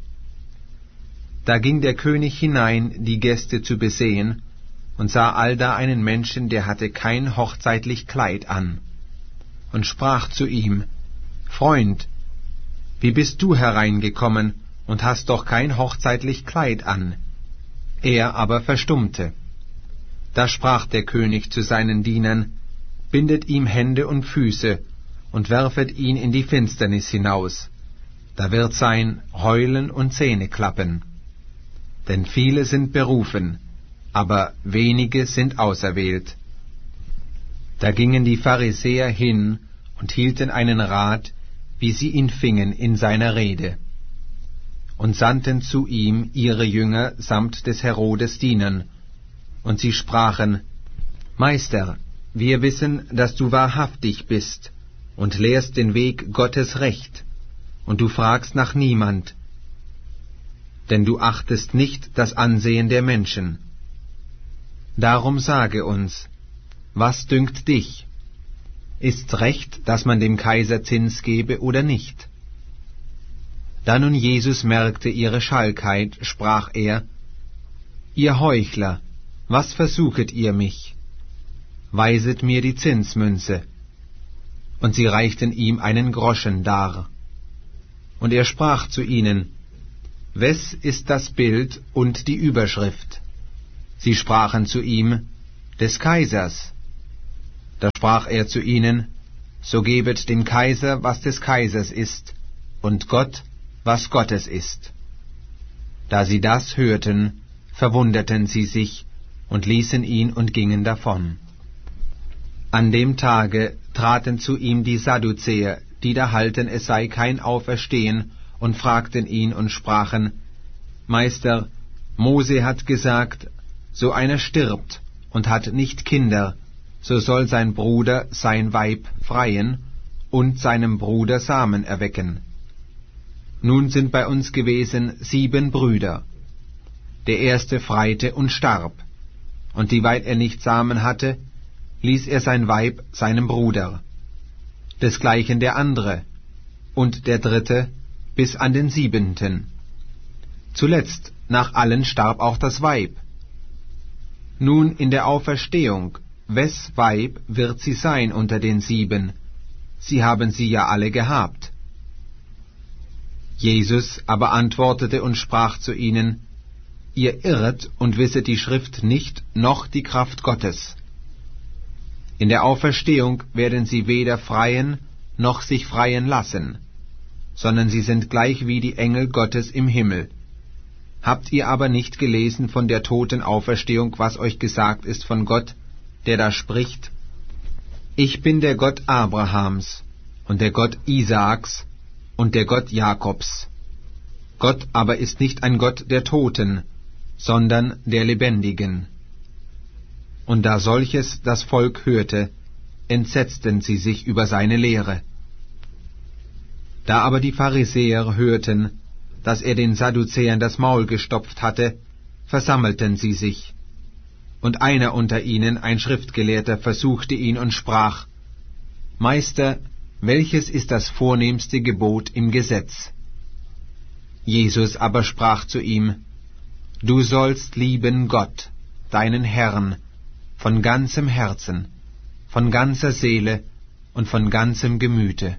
Da ging der König hinein, die Gäste zu besehen, und sah allda einen Menschen, der hatte kein hochzeitlich Kleid an, und sprach zu ihm, Freund, wie bist du hereingekommen und hast doch kein hochzeitlich Kleid an? Er aber verstummte. Da sprach der König zu seinen Dienern, Bindet ihm Hände und Füße und werfet ihn in die Finsternis hinaus. Da wird sein Heulen und Zähneklappen. Denn viele sind berufen, aber wenige sind auserwählt. Da gingen die Pharisäer hin und hielten einen Rat, wie sie ihn fingen in seiner Rede, und sandten zu ihm ihre Jünger samt des Herodes Dienern, und sie sprachen, Meister, wir wissen, dass du wahrhaftig bist und lehrst den Weg Gottes recht, und du fragst nach niemand, denn du achtest nicht das Ansehen der Menschen. Darum sage uns, was dünkt dich? Ist's recht, dass man dem Kaiser Zins gebe oder nicht? Da nun Jesus merkte ihre Schalkheit, sprach er, Ihr Heuchler, was versuchet ihr mich? Weiset mir die Zinsmünze. Und sie reichten ihm einen Groschen dar. Und er sprach zu ihnen, Wes ist das Bild und die Überschrift? Sie sprachen zu ihm, des Kaisers. Da sprach er zu ihnen, so gebet dem Kaiser, was des Kaisers ist, und Gott, was Gottes ist. Da sie das hörten, verwunderten sie sich und ließen ihn und gingen davon. An dem Tage traten zu ihm die Sadduzäer, die da halten, es sei kein Auferstehen, und fragten ihn und sprachen, Meister, Mose hat gesagt, so einer stirbt und hat nicht Kinder, so soll sein Bruder sein Weib freien und seinem Bruder Samen erwecken. Nun sind bei uns gewesen 7 Brüder. Der erste freite und starb, und dieweil er nicht Samen hatte, ließ er sein Weib seinem Bruder. Desgleichen der andere, und der dritte, bis an den 7. Zuletzt, nach allen starb auch das Weib. Nun in der Auferstehung, wes Weib wird sie sein unter den 7? Sie haben sie ja alle gehabt. Jesus aber antwortete und sprach zu ihnen, Ihr irret und wisset die Schrift nicht, noch die Kraft Gottes. In der Auferstehung werden sie weder freien, noch sich freien lassen, sondern sie sind gleich wie die Engel Gottes im Himmel. Habt ihr aber nicht gelesen von der Totenauferstehung, was euch gesagt ist von Gott, der da spricht, Ich bin der Gott Abrahams und der Gott Isaaks und der Gott Jakobs. Gott aber ist nicht ein Gott der Toten, sondern der Lebendigen. Und da solches das Volk hörte, entsetzten sie sich über seine Lehre. Da aber die Pharisäer hörten, dass er den Sadduzäern das Maul gestopft hatte, versammelten sie sich. Und einer unter ihnen, ein Schriftgelehrter, versuchte ihn und sprach, Meister, welches ist das vornehmste Gebot im Gesetz? Jesus aber sprach zu ihm, Du sollst lieben Gott, deinen Herrn, von ganzem Herzen, von ganzer Seele und von ganzem Gemüte.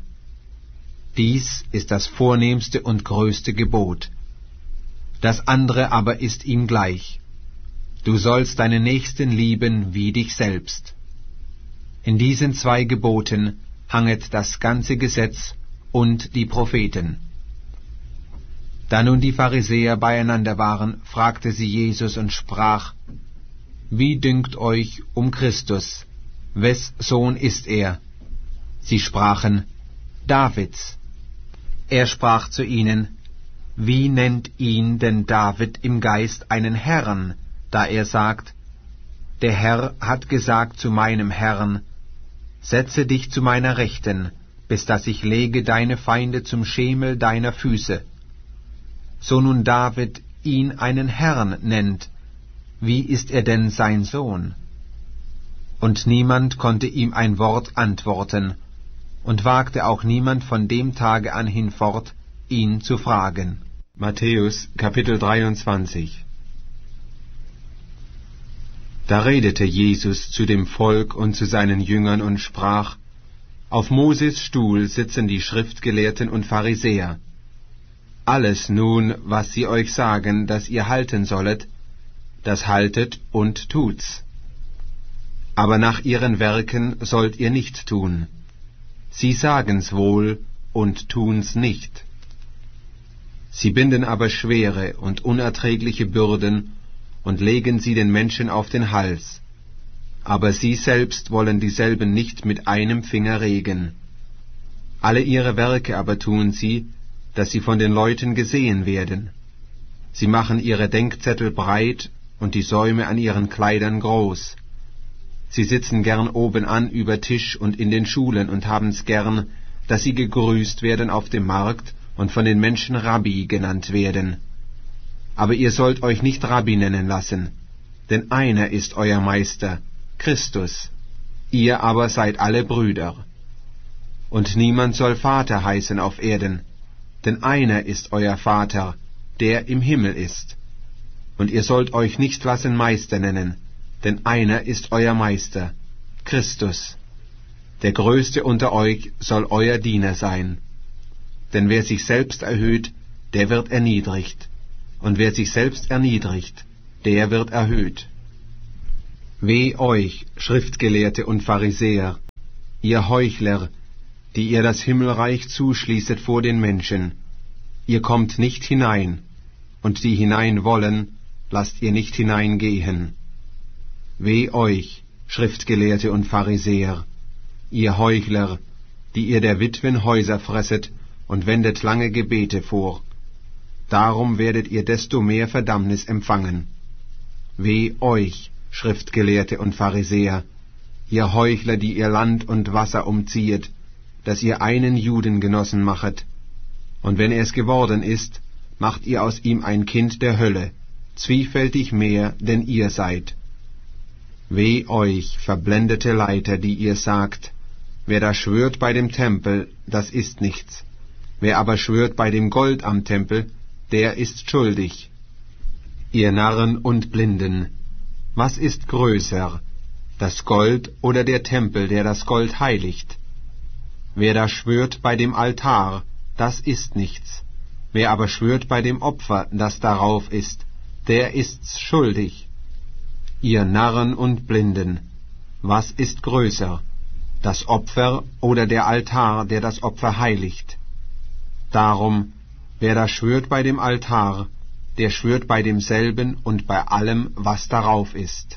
Dies ist das vornehmste und größte Gebot. Das andere aber ist ihm gleich. Du sollst deinen Nächsten lieben wie dich selbst. In diesen 2 Geboten hanget das ganze Gesetz und die Propheten. Da nun die Pharisäer beieinander waren, fragte sie Jesus und sprach, Wie dünkt euch um Christus? Wes Sohn ist er? Sie sprachen, Davids. Er sprach zu ihnen, Wie nennt ihn denn David im Geist einen Herrn, da er sagt, Der Herr hat gesagt zu meinem Herrn, Setze dich zu meiner Rechten, bis dass ich lege deine Feinde zum Schemel deiner Füße. So nun David ihn einen Herrn nennt, wie ist er denn sein Sohn? Und niemand konnte ihm ein Wort antworten, und wagte auch niemand von dem Tage an hinfort, ihn zu fragen. Matthäus, Kapitel 23. Da redete Jesus zu dem Volk und zu seinen Jüngern und sprach, Auf Moses Stuhl sitzen die Schriftgelehrten und Pharisäer. Alles nun, was sie euch sagen, dass ihr halten sollet, das haltet und tut's. Aber nach ihren Werken sollt ihr nicht tun. Sie sagen's wohl und tun's nicht. Sie binden aber schwere und unerträgliche Bürden und legen sie den Menschen auf den Hals. Aber sie selbst wollen dieselben nicht mit einem Finger regen. Alle ihre Werke aber tun sie, dass sie von den Leuten gesehen werden. Sie machen ihre Denkzettel breit und die Säume an ihren Kleidern groß. Sie sitzen gern obenan über Tisch und in den Schulen und haben's gern, dass sie gegrüßt werden auf dem Markt und von den Menschen Rabbi genannt werden. Aber ihr sollt euch nicht Rabbi nennen lassen, denn einer ist euer Meister, Christus. Ihr aber seid alle Brüder. Und niemand soll Vater heißen auf Erden, denn einer ist euer Vater, der im Himmel ist. Und ihr sollt euch nicht lassen Meister nennen, denn einer ist euer Meister, Christus. Der Größte unter euch soll euer Diener sein. Denn wer sich selbst erhöht, der wird erniedrigt, und wer sich selbst erniedrigt, der wird erhöht. Weh euch, Schriftgelehrte und Pharisäer, ihr Heuchler, die ihr das Himmelreich zuschließet vor den Menschen. Ihr kommt nicht hinein, und die hinein wollen, lasst ihr nicht hineingehen. Weh euch, Schriftgelehrte und Pharisäer, ihr Heuchler, die ihr der Witwen Häuser fresset und wendet lange Gebete vor. Darum werdet ihr desto mehr Verdammnis empfangen. Weh euch, Schriftgelehrte und Pharisäer, ihr Heuchler, die ihr Land und Wasser umziehet, dass ihr einen Judengenossen machet, und wenn er es geworden ist, macht ihr aus ihm ein Kind der Hölle, zwiefältig mehr, denn ihr seid. Weh euch, verblendete Leiter, die ihr sagt, wer da schwört bei dem Tempel, das ist nichts, wer aber schwört bei dem Gold am Tempel, der ist schuldig. Ihr Narren und Blinden, was ist größer, das Gold oder der Tempel, der das Gold heiligt? Wer da schwört bei dem Altar, das ist nichts. Wer aber schwört bei dem Opfer, das darauf ist, der ist's schuldig. Ihr Narren und Blinden, was ist größer, das Opfer oder der Altar, der das Opfer heiligt? Darum, wer da schwört bei dem Altar, der schwört bei demselben und bei allem, was darauf ist.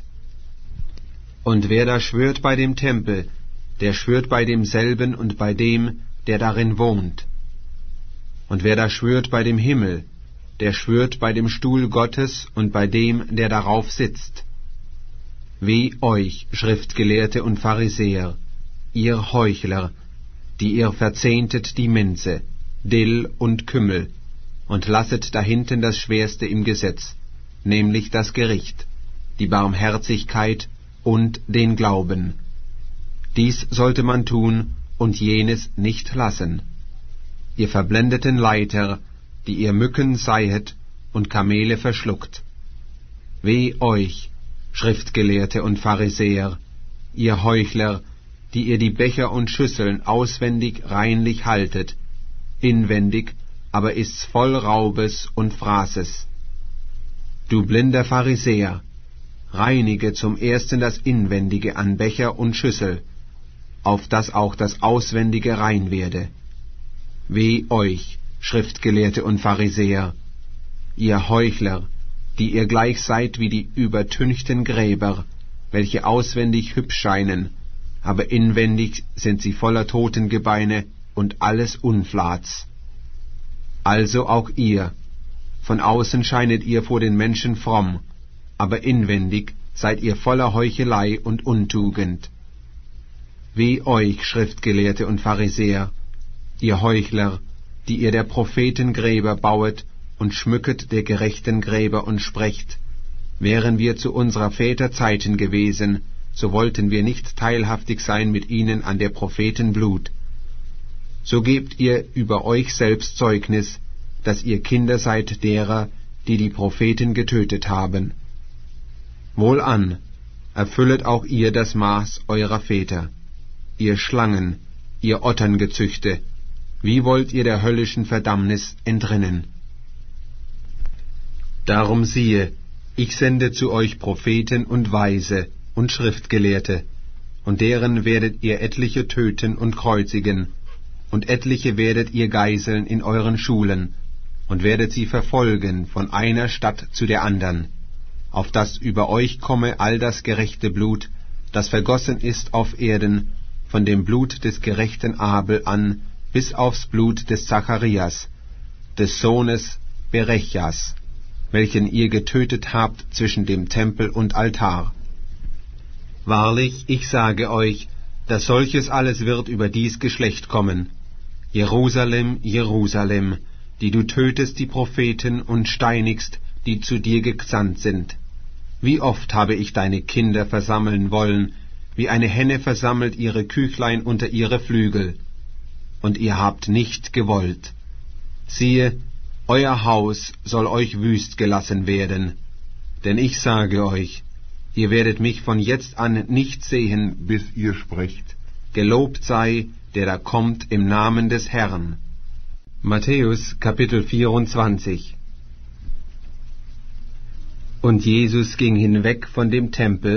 Und wer da schwört bei dem Tempel, der schwört bei demselben und bei dem, der darin wohnt. Und wer da schwört bei dem Himmel, der schwört bei dem Stuhl Gottes und bei dem, der darauf sitzt. Weh euch, Schriftgelehrte und Pharisäer, ihr Heuchler, die ihr verzehntet die Minze, Dill und Kümmel, und lasset dahinten das Schwerste im Gesetz, nämlich das Gericht, die Barmherzigkeit und den Glauben. Dies sollte man tun und jenes nicht lassen. Ihr verblendeten Leiter, die ihr Mücken seihet und Kamele verschluckt. Weh euch, Schriftgelehrte und Pharisäer, ihr Heuchler, die ihr die Becher und Schüsseln auswendig reinlich haltet, inwendig aber ist's voll Raubes und Fraßes. Du blinder Pharisäer, reinige zum ersten das Inwendige an Becher und Schüssel, auf dass auch das Auswendige rein werde. Weh euch, Schriftgelehrte und Pharisäer, ihr Heuchler, die ihr gleich seid wie die übertünchten Gräber, welche auswendig hübsch scheinen, aber inwendig sind sie voller Totengebeine und alles Unflats. Also auch ihr, von außen scheinet ihr vor den Menschen fromm, aber inwendig seid ihr voller Heuchelei und Untugend. Weh euch, Schriftgelehrte und Pharisäer, ihr Heuchler, die ihr der Propheten Gräber bauet und schmücket der gerechten Gräber und sprecht, wären wir zu unserer Väter Zeiten gewesen, so wollten wir nicht teilhaftig sein mit ihnen an der Propheten Blut. So gebt ihr über euch selbst Zeugnis, dass ihr Kinder seid derer, die die Propheten getötet haben. Wohlan, erfüllet auch ihr das Maß eurer Väter. Ihr Schlangen, ihr Otterngezüchte, wie wollt ihr der höllischen Verdammnis entrinnen? Darum siehe, ich sende zu euch Propheten und Weise und Schriftgelehrte, und deren werdet ihr etliche töten und kreuzigen, und etliche werdet ihr geiseln in euren Schulen, und werdet sie verfolgen von einer Stadt zu der andern, auf dass über euch komme all das gerechte Blut, das vergossen ist auf Erden, von dem Blut des gerechten Abel an, bis aufs Blut des Zacharias, des Sohnes Berechjas, welchen ihr getötet habt zwischen dem Tempel und Altar. Wahrlich, ich sage euch, dass solches alles wird über dies Geschlecht kommen. Jerusalem, Jerusalem, die du tötest die Propheten und steinigst, die zu dir gesandt sind. Wie oft habe ich deine Kinder versammeln wollen, wie eine Henne versammelt ihre Küchlein unter ihre Flügel. Und ihr habt nicht gewollt. Siehe, euer Haus soll euch wüst gelassen werden. Denn ich sage euch, ihr werdet mich von jetzt an nicht sehen, bis ihr sprecht: Gelobt sei, der da kommt im Namen des Herrn. Matthäus Kapitel 24. Und Jesus ging hinweg von dem Tempel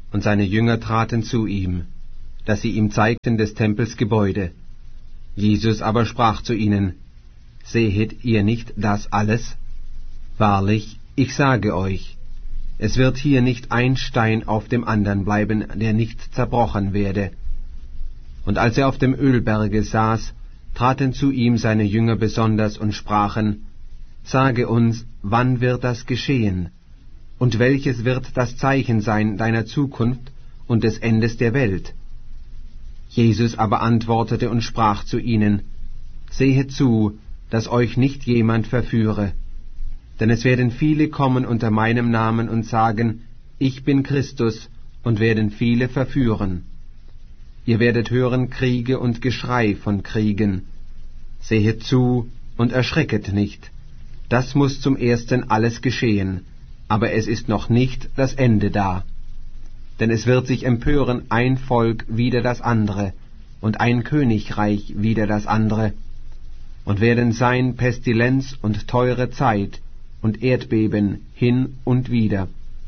und seine Jünger traten zu ihm, dass sie ihm zeigten des Tempels Gebäude. Jesus aber sprach zu ihnen, Sehet ihr nicht das alles? Wahrlich, ich sage euch, es wird hier nicht ein Stein auf dem andern bleiben, der nicht zerbrochen werde. Und als er auf dem Ölberge saß, traten zu ihm seine Jünger besonders und sprachen, Sage uns, wann wird das geschehen? Und welches wird das Zeichen sein deiner Zukunft und des Endes der Welt? Jesus aber antwortete und sprach zu ihnen, Sehet zu, dass euch nicht jemand verführe. Denn es werden viele kommen unter meinem Namen und sagen, Ich bin Christus, und werden viele verführen. Ihr werdet hören Kriege und Geschrei von Kriegen. Sehet zu und erschrecket nicht. Das muß zum Ersten alles geschehen, aber es ist noch nicht das Ende da. Denn es wird sich empören ein Volk wider das andere, und ein Königreich wider das andere, und werden sein Pestilenz und teure Zeit und Erdbeben hin und wieder.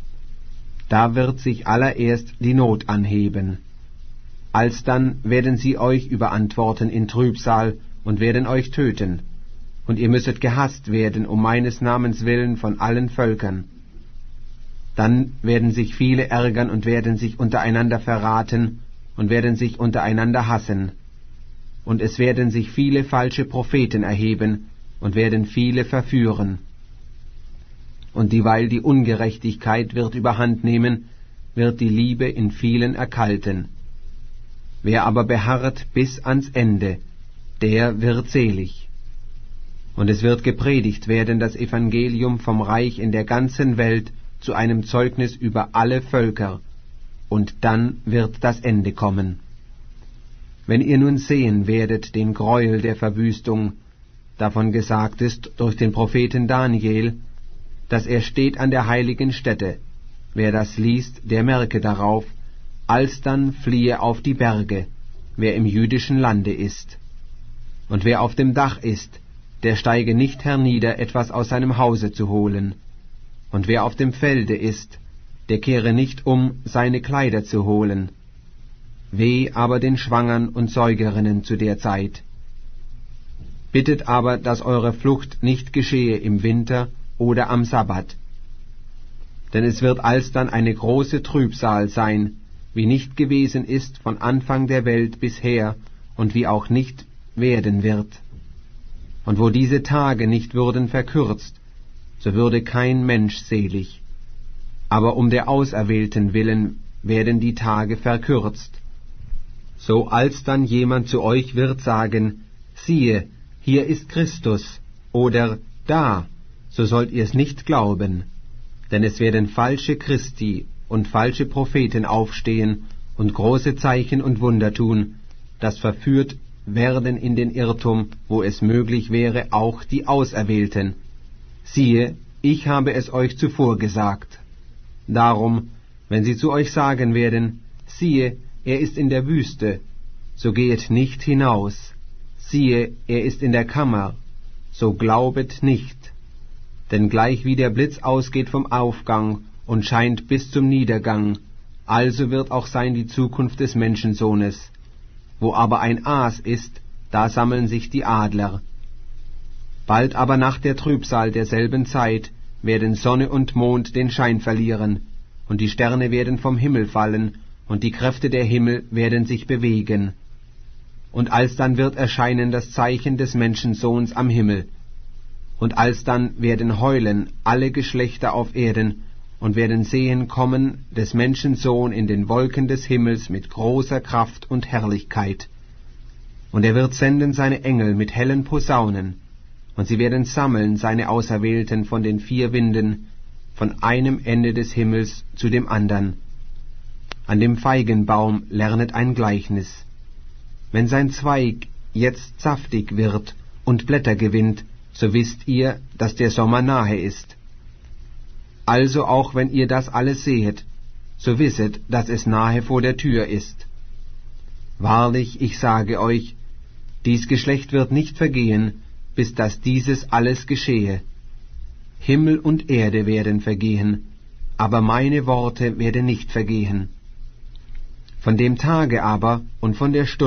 Da wird sich allererst die Not anheben. Alsdann werden sie euch überantworten in Trübsal und werden euch töten, und ihr müsset gehasst werden um meines Namens willen von allen Völkern. Dann werden sich viele ärgern und werden sich untereinander verraten und werden sich untereinander hassen. Und es werden sich viele falsche Propheten erheben und werden viele verführen. Und dieweil die Ungerechtigkeit wird überhand nehmen, wird die Liebe in vielen erkalten. Wer aber beharrt bis ans Ende, der wird selig. Und es wird gepredigt werden das Evangelium vom Reich in der ganzen Welt zu einem Zeugnis über alle Völker, und dann wird das Ende kommen. Wenn ihr nun sehen werdet den Gräuel der Verwüstung, davon gesagt ist durch den Propheten Daniel, dass er steht an der heiligen Stätte, wer das liest, der merke darauf, alsdann fliehe auf die Berge, wer im jüdischen Lande ist. Und wer auf dem Dach ist, der steige nicht hernieder, etwas aus seinem Hause zu holen. Und wer auf dem Felde ist, der kehre nicht um, seine Kleider zu holen. Weh aber den Schwangern und Säugerinnen zu der Zeit. Bittet aber, dass eure Flucht nicht geschehe im Winter oder am Sabbat. Denn es wird alsdann eine große Trübsal sein, wie nicht gewesen ist von Anfang der Welt bisher und wie auch nicht werden wird. Und wo diese Tage nicht würden verkürzt, so würde kein Mensch selig. Aber um der Auserwählten willen werden die Tage verkürzt. So alsdann jemand zu euch wird sagen, siehe, hier ist Christus, oder da, so sollt ihr's nicht glauben. Denn es werden falsche Christi und falsche Propheten aufstehen und große Zeichen und Wunder tun, dass verführt werden in den Irrtum, wo es möglich wäre, auch die Auserwählten. Siehe, ich habe es euch zuvor gesagt. Darum, wenn sie zu euch sagen werden, siehe, er ist in der Wüste, so gehet nicht hinaus. Siehe, er ist in der Kammer, so glaubet nicht. Denn gleich wie der Blitz ausgeht vom Aufgang und scheint bis zum Niedergang, also wird auch sein die Zukunft des Menschensohnes. Wo aber ein Aas ist, da sammeln sich die Adler. Bald aber nach der Trübsal derselben Zeit werden Sonne und Mond den Schein verlieren, und die Sterne werden vom Himmel fallen, und die Kräfte der Himmel werden sich bewegen. Und alsdann wird erscheinen das Zeichen des Menschensohns am Himmel. Und alsdann werden heulen alle Geschlechter auf Erden, und werden sehen kommen des Menschensohn in den Wolken des Himmels mit großer Kraft und Herrlichkeit. Und er wird senden seine Engel mit hellen Posaunen, und sie werden sammeln seine Auserwählten von den 4 Winden, von einem Ende des Himmels zu dem andern. An dem Feigenbaum lernet ein Gleichnis. Wenn sein Zweig jetzt saftig wird und Blätter gewinnt, so wisst ihr, dass der Sommer nahe ist. Also auch wenn ihr das alles sehet, so wisset, dass es nahe vor der Tür ist. Wahrlich, ich sage euch, dies Geschlecht wird nicht vergehen, bis dass dieses alles geschehe. Himmel und Erde werden vergehen, aber meine Worte werden nicht vergehen. Von dem Tage aber und von der Stunde